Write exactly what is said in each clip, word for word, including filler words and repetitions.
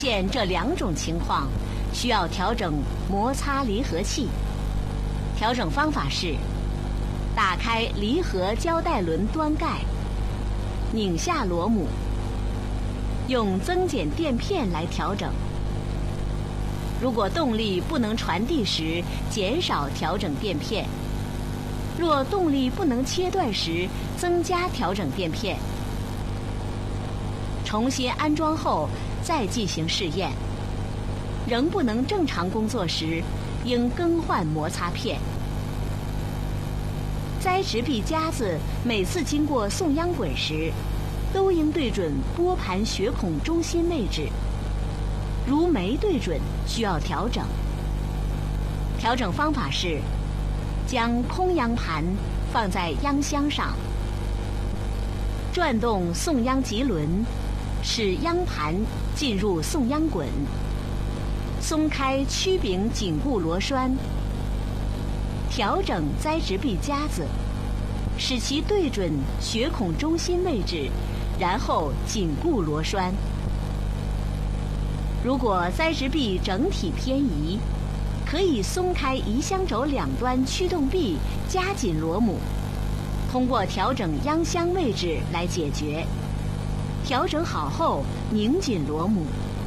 现这两种情况，需要调整摩擦离合器。调整方法是：打开离合胶带轮端盖，拧下螺母，用增减垫片来调整。如果动力不能传递时，减少调整垫片；若动力不能切断时，增加调整垫片。重新安装后再进行试验，仍不能正常工作时，应更换摩擦片。栽植臂夹子每次经过送央滚时，都应对准拨盘血孔中心位置，如没对准，需要调整。调整方法是：将空央盘放在央箱上，转动送央棘轮，使央盘进入送央滚，松开曲柄紧固螺栓，调整栽植臂夹子，使其对准血孔中心位置，然后紧固螺栓。如果栽植臂整体偏移，可以松开移箱轴两端驱动臂，加紧螺母，通过调整央箱位置来解决。调整好后，拧紧螺母。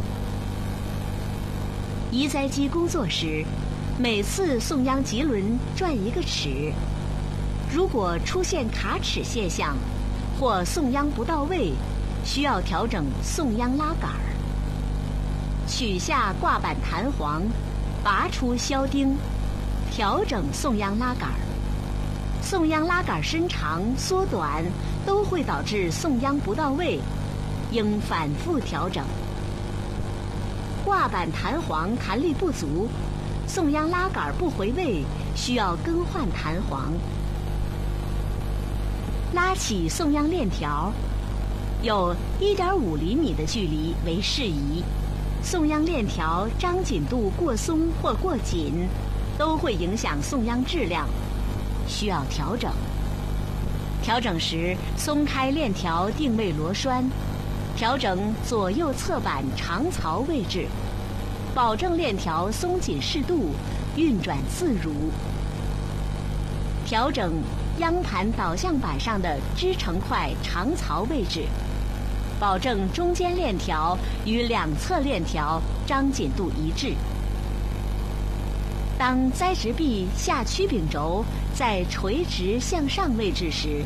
移栽机工作时，每次送央棘轮转一个齿。如果出现卡齿现象，或送央不到位，需要调整送央拉杆儿。取下挂板弹簧，拔出销钉，调整送央拉杆儿。送央拉杆伸长、缩短都会导致送央不到位，应反复调整。挂板弹簧弹力不足，送央拉杆不回位，需要更换弹簧。拉起送央链条，有 一点五厘米的距离为适宜。送央链条张紧度过松或过紧，都会影响送央质量，需要调整。调整时，松开链条定位螺栓，调整左右侧板长槽位置，保证链条松紧适度，运转自如。调整央盘导向板上的支撑块长槽位置，保证中间链条与两侧链条张紧度一致。当栽植臂下曲柄轴在垂直向上位置时，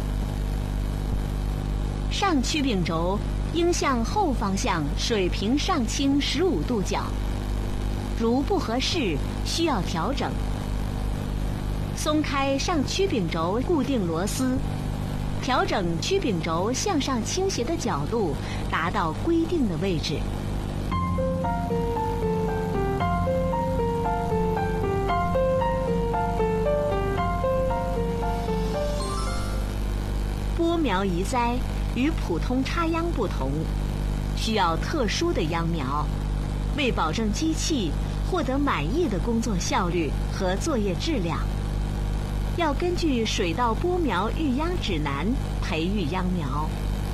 上曲柄轴应向后方向水平上倾十五度角，如不合适，需要调整。松开上曲柄轴固定螺丝，调整曲柄轴向上倾斜的角度，达到规定的位置。拨苗移栽与普通插秧不同，需要特殊的秧苗，为保证机器获得满意的工作效率和作业质量，要根据水稻播苗育秧指南培育秧苗。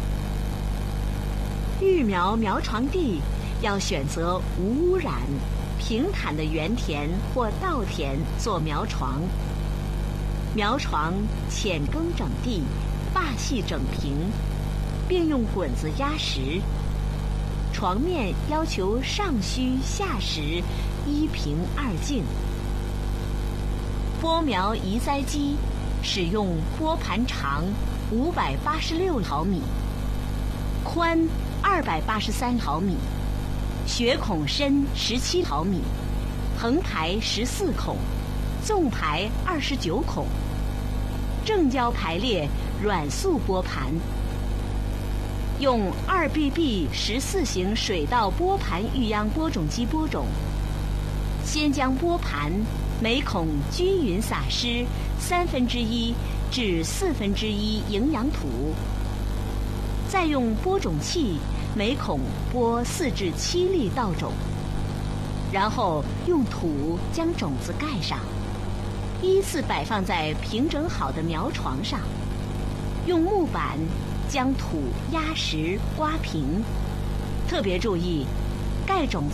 育苗苗床地要选择无污染、平坦的原田或稻田做苗床，苗床浅耕整地，坝系整平，并用滚子压实。床面要求上虚下实，一平二净。播苗移栽机使用拨盘长五百八十六毫米，宽二百八十三毫米，血孔深十七毫米，横排十四孔，纵排二十九孔，正交排列软塑拨盘。用 二 B B 十四型水稻拨盘育秧播种机播种，先将拨盘每孔均匀撒施三分之一至四分之一营养土，再用播种器每孔播四至七粒稻种，然后用土将种子盖上，依次摆放在平整好的苗床上，用木板将土压实刮平。特别注意， 钙种